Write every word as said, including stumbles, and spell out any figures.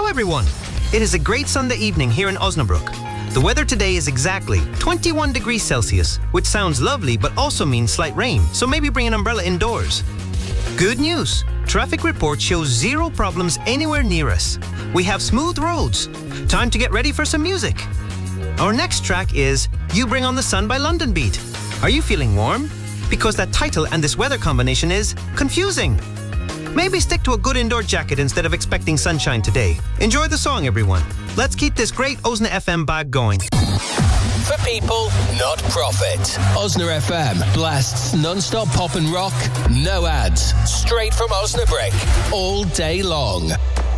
everyone. It is a great Sunday evening here in Osnabrück. The weather today is exactly twenty-one degrees Celsius, which sounds lovely but also means slight rain, so maybe bring an umbrella indoors. Good news! Traffic report shows zero problems anywhere near us. We have smooth roads. Time to get ready for some music. Our next track is You Bring on the Sun by London Beat. Are you feeling warm? Because that title and this weather combination is confusing. Maybe stick to a good indoor jacket instead of expecting sunshine today. Enjoy the song, everyone. Let's keep this great Osna F M bag going. For people, not profit. Osna F M blasts non-stop pop and rock, no ads, straight from Osnabrück, all day long.